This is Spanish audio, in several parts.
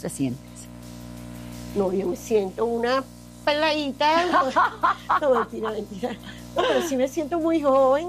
te sientes? No, yo me siento una peladita. No, mentira. No, pero sí me siento muy joven,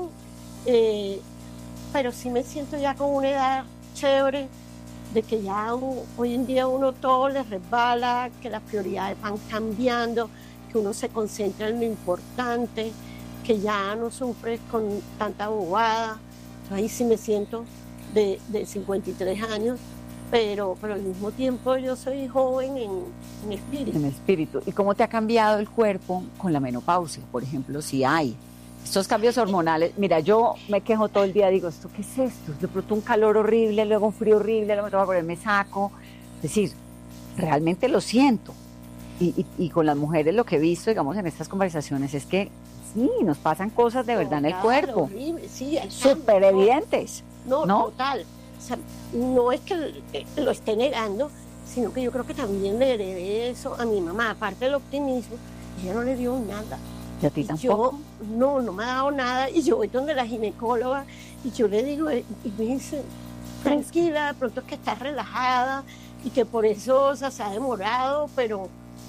pero sí me siento ya con una edad chévere, de que ya hoy en día uno todo le resbala, que las prioridades van cambiando, que uno se concentra en lo importante, que ya no sufres con tanta bobada. Ahí sí me siento de 53 años, pero al mismo tiempo yo soy joven en espíritu. En espíritu. ¿Y cómo te ha cambiado el cuerpo con la menopausia, por ejemplo, si hay estos cambios hormonales? Mira, yo me quejo todo el día, digo, ¿esto qué es esto? De pronto un calor horrible, luego un frío horrible, luego me toca ponerme saco. Es decir, realmente lo siento. Y con las mujeres lo que he visto, digamos, en estas conversaciones es que sí, nos pasan cosas de verdad en el cuerpo. Horrible. Sí, súper evidentes. No, ¿no? total. O sea, no es que lo esté negando, sino que yo creo que también le heredé eso a mi mamá. Aparte del optimismo, ella no le dio nada. ¿Y a ti tampoco? No me ha dado nada. Y yo voy donde la ginecóloga y yo le digo, y me dice, tranquila, de pronto es que estás relajada y que por eso, o sea, se ha demorado, pero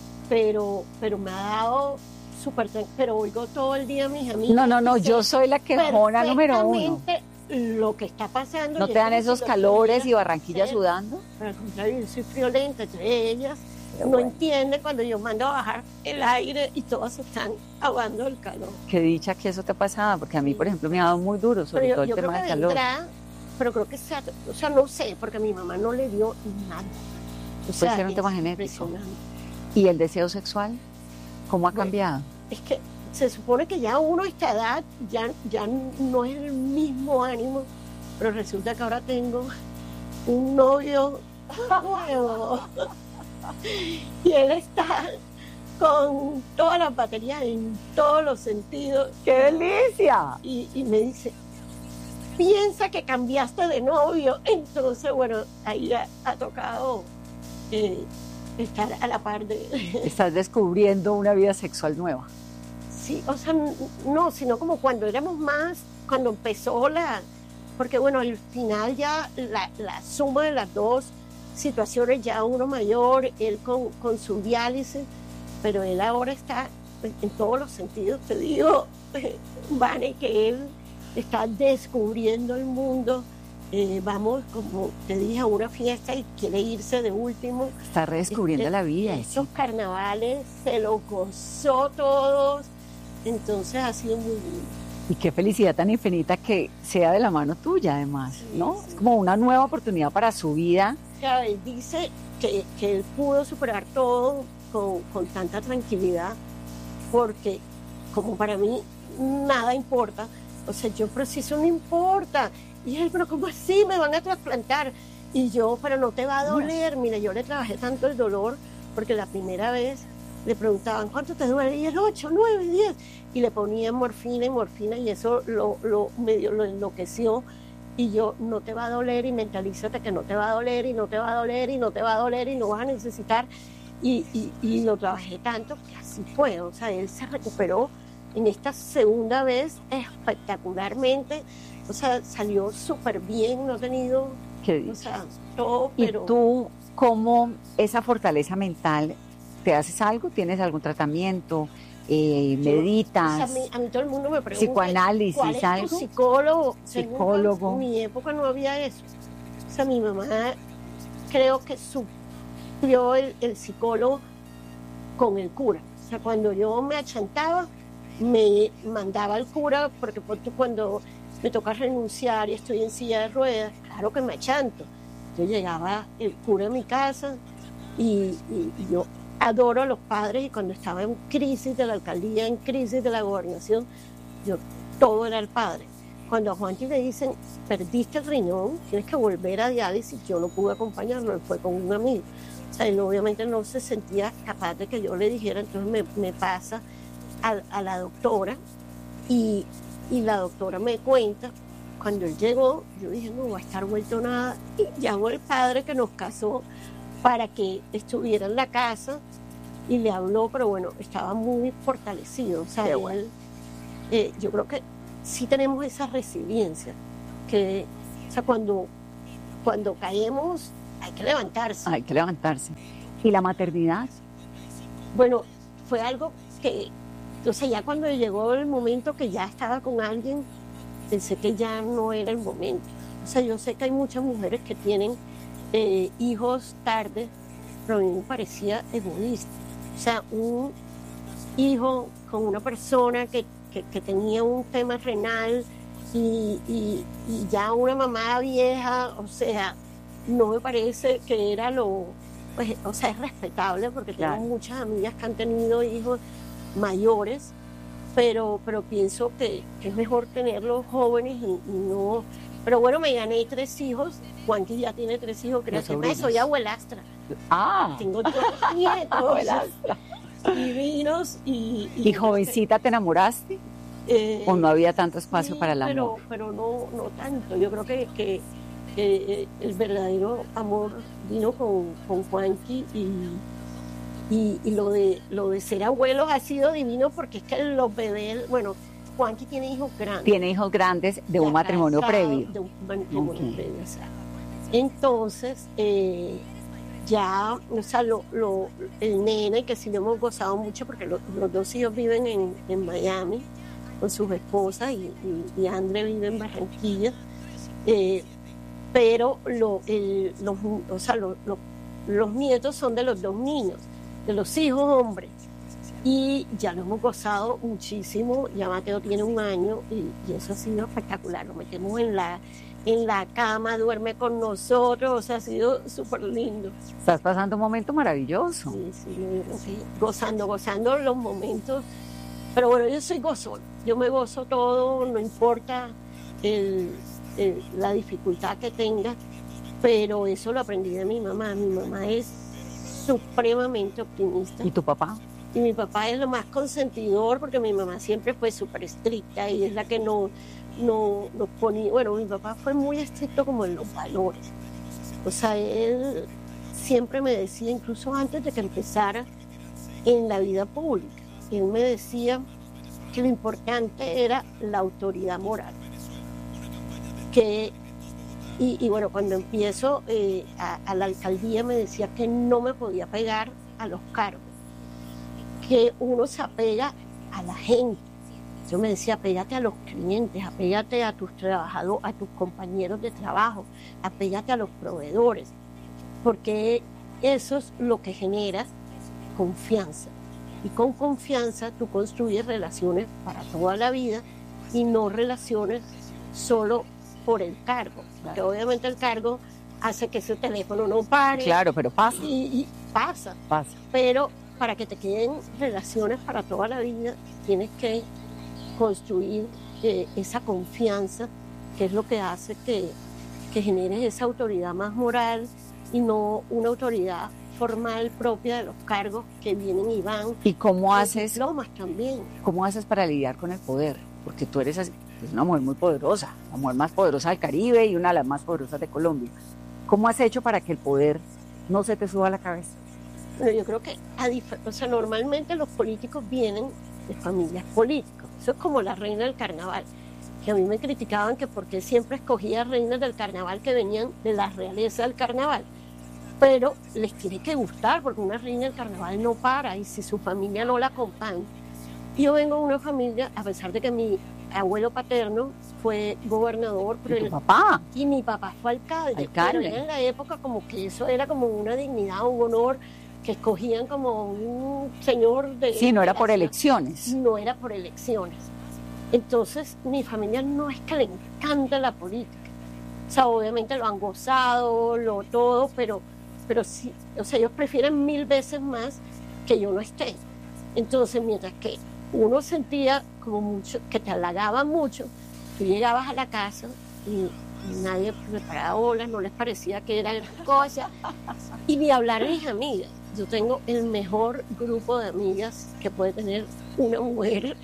me ha dado súper, pero oigo todo el día a mis amigas. No, yo soy la quejona número uno. Lo que está pasando. ¿No te dan esos calores y Barranquilla sudando? Pero al contrario, yo soy friolenta, entre ellas no entienden cuando yo mando a bajar el aire y todas están ahogando el calor. Qué dicha que eso te ha pasado, porque a mí, por ejemplo, me ha dado muy duro, sobre todo el tema del calor. Pero creo que sea, o sea, no sé, porque a mi mamá no le dio nada. Puede ser un tema genético. ¿Y el deseo sexual? ¿Cómo ha cambiado? Es que se supone que ya uno a esta edad ya no es el mismo ánimo, pero resulta que ahora tengo un novio nuevo y él está con todas las baterías en todos los sentidos. ¡Qué delicia! Y me dice, piensa que cambiaste de novio. Entonces, bueno, ahí ha tocado estar a la par de... Estás descubriendo una vida sexual nueva. Sí, o sea, no, sino como cuando éramos más, cuando empezó porque bueno, al final ya la suma de las dos situaciones, ya uno mayor, él con su diálisis, pero él ahora está en todos los sentidos, te digo, Vane, que él está descubriendo el mundo. Vamos, como te dije, a una fiesta y quiere irse de último. Está redescubriendo la vida. Estos carnavales se lo gozó todos. Entonces ha sido muy lindo. Y qué felicidad tan infinita que sea de la mano tuya, además, sí, ¿no? Sí. Es como una nueva oportunidad para su vida. Claro, él dice que él pudo superar todo con tanta tranquilidad, porque como para mí nada importa. O sea, pero si eso no importa. Y él, pero ¿cómo así? Me van a trasplantar. Y yo, pero no te va a doler. Mira, yo le trabajé tanto el dolor, porque la primera vez le preguntaban, ¿cuánto te duele? Y él, 8, 9, 10. Y le ponían morfina, y eso medio lo enloqueció. Y yo, no te va a doler, y mentalízate que no te va a doler, y no te va a doler, y no te va a doler, y no vas a necesitar. Y lo trabajé tanto que así fue. O sea, él se recuperó en esta segunda vez espectacularmente. O sea, salió súper bien, no ha tenido, o sea, todo, pero... ¿Y tú, cómo esa fortaleza mental, te haces algo? ¿Tienes algún tratamiento? ¿Meditas? O sea, a mí todo el mundo me pregunta, ¿psicoanálisis, ¿cuál es algo? Tu psicólogo? Psicólogo. En mi época no había eso. O sea, mi mamá creo que suplió el psicólogo con el cura. O sea, cuando yo me achantaba, me mandaba al cura, porque cuando me toca renunciar y estoy en silla de ruedas, claro que me achanto. Yo llegaba el cura a mi casa y yo adoro a los padres, y cuando estaba en crisis de la alcaldía, en crisis de la gobernación, todo era el padre. Cuando a Juanchi le dicen, perdiste el riñón, tienes que volver a diálisis, yo no pude acompañarlo, él fue con un amigo. O sea, él obviamente no se sentía capaz de que yo le dijera, entonces me pasa a la doctora, y la doctora me cuenta, cuando él llegó, yo dije, no va a estar vuelto nada, y llamó el padre que nos casó para que estuviera en la casa, y le habló, pero bueno, estaba muy fortalecido. O sea, bueno. Yo creo que sí tenemos esa resiliencia, que, o sea, cuando caemos hay que levantarse. Hay que levantarse. ¿Y la maternidad? Bueno, fue algo que, o sea, ya cuando llegó el momento que ya estaba con alguien, pensé que ya no era el momento. O sea, yo sé que hay muchas mujeres que tienen hijos tarde, pero a mí me parecía egoísta. O sea, un hijo con una persona que tenía un tema renal y ya una mamá vieja, o sea, no me parece que era pues, o sea, es respetable porque Claro. tengo muchas amigas que han tenido hijos mayores, pero pienso que es mejor tenerlos jóvenes y no. Pero bueno, me gané 3 hijos. Juanqui ya tiene 3 hijos, gracias a eso, soy abuelastra. Tengo 2 nietos abuelastra. divinos ¿Y jovencita te enamoraste? ¿O no había tanto espacio sí, para el amor? pero no tanto. Yo creo que el verdadero amor vino con Juanqui y lo de ser abuelos ha sido divino porque es que los bebés, bueno, Juanqui tiene hijos grandes. Tiene hijos grandes de un matrimonio previo. De un matrimonio previo, o sea. Entonces, ya, o sea, el nene, que sí lo hemos gozado mucho porque los 2 hijos viven en Miami con sus esposas y André vive en Barranquilla, pero los nietos son de los 2 niños, de los hijos hombres, y ya lo hemos gozado muchísimo. Ya Mateo tiene 1 año y eso ha sido espectacular. Lo metemos en la cama, duerme con nosotros, o sea, ha sido súper lindo. Estás pasando un momento maravilloso. Sí, gozando los momentos. Pero bueno, yo soy gozón, yo me gozo todo, no importa la dificultad que tenga, pero eso lo aprendí de mi mamá. Mi mamá es supremamente optimista. ¿Y tu papá? Y mi papá es lo más consentidor porque mi mamá siempre fue súper estricta y es la que nos ponía. Bueno, mi papá fue muy estricto como en los valores. O sea, él siempre me decía, incluso antes de que empezara en la vida pública, él me decía que lo importante era la autoridad moral. Y bueno, cuando empiezo a la alcaldía me decía que no me podía pegar a los cargos, que uno se apega a la gente. Yo me decía, apégate a los clientes, apégate a tus trabajadores, a tus compañeros de trabajo, apégate a los proveedores, porque eso es lo que genera confianza. Y con confianza tú construyes relaciones para toda la vida y no relaciones solo por el cargo. Porque obviamente el cargo hace que ese teléfono no pare. Claro, pero pasa. Y pasa. Pero para que te queden relaciones para toda la vida, tienes que construir esa confianza, que es lo que hace que generes esa autoridad más moral y no una autoridad formal propia de los cargos que vienen y van. ¿Y cómo haces? Diplomas también. ¿Cómo haces para lidiar con el poder? Porque tú eres una mujer muy poderosa, la mujer más poderosa del Caribe y una de las más poderosas de Colombia. ¿Cómo has hecho para que el poder no se te suba a la cabeza? Bueno, yo creo que normalmente los políticos vienen de familias políticas. Eso es como la reina del carnaval, que a mí me criticaban que porque siempre escogía reinas del carnaval que venían de la realeza del carnaval. Pero les tiene que gustar, porque una reina del carnaval no para, y si su familia no la acompaña. Yo vengo de una familia, a pesar de que mi abuelo paterno fue gobernador, pero ¿Y tu papá? Y mi papá fue alcalde. Pero era en la época como que eso era como una dignidad, un honor, que escogían como un señor de... Sí, no era por elecciones. No era por elecciones. Entonces, mi familia no es que le encanta la política. O sea, obviamente lo han gozado, todo, pero sí, o sea, ellos prefieren 1000 veces más que yo no esté. Entonces, mientras que uno sentía como mucho, que te halagaban mucho, tú llegabas a la casa y nadie le paraba bolas, no les parecía que era gran cosa. Y ni hablar de mis amigas. Yo tengo el mejor grupo de amigas que puede tener una mujer,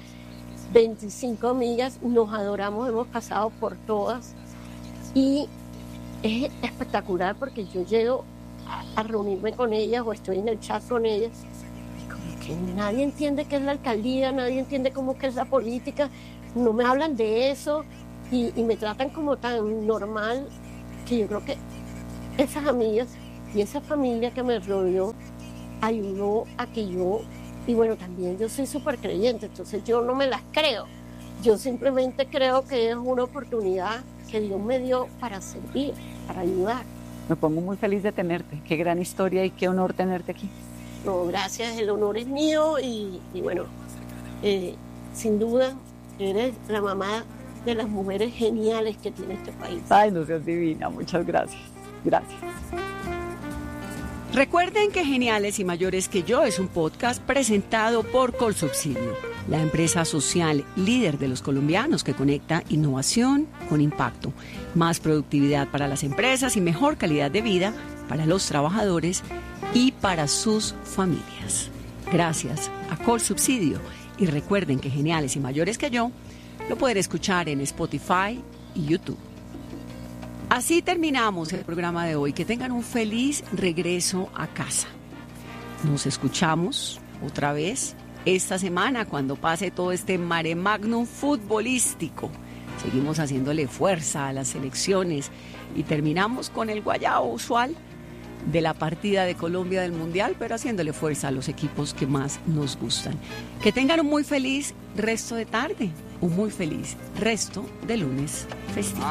25 amigas, nos adoramos, hemos pasado por todas. Y es espectacular porque yo llego a reunirme con ellas o estoy en el chat con ellas y como que nadie entiende qué es la alcaldía, nadie entiende cómo que es la política, no me hablan de eso y me tratan como tan normal que yo creo que esas amigas Y esa familia que me rodeó ayudó a que yo, y bueno, también yo soy súper creyente, entonces yo no me las creo. Yo simplemente creo que es una oportunidad que Dios me dio para servir, para ayudar. Me pongo muy feliz de tenerte. Qué gran historia y qué honor tenerte aquí. No, gracias, el honor es mío y bueno, sin duda eres la mamá de las mujeres geniales que tiene este país. Ay, no seas divina, muchas gracias. Gracias. Recuerden que Geniales y Mayores que Yo es un podcast presentado por Colsubsidio, la empresa social líder de los colombianos que conecta innovación con impacto, más productividad para las empresas y mejor calidad de vida para los trabajadores y para sus familias. Gracias a Colsubsidio y recuerden que Geniales y Mayores que Yo lo pueden escuchar en Spotify y YouTube. Así terminamos el programa de hoy. Que tengan un feliz regreso a casa. Nos escuchamos otra vez esta semana cuando pase todo este mare magnum futbolístico. Seguimos haciéndole fuerza a las selecciones y terminamos con el guayao usual de la partida de Colombia del Mundial, pero haciéndole fuerza a los equipos que más nos gustan. Que tengan un muy feliz resto de tarde, un muy feliz resto de lunes festivo.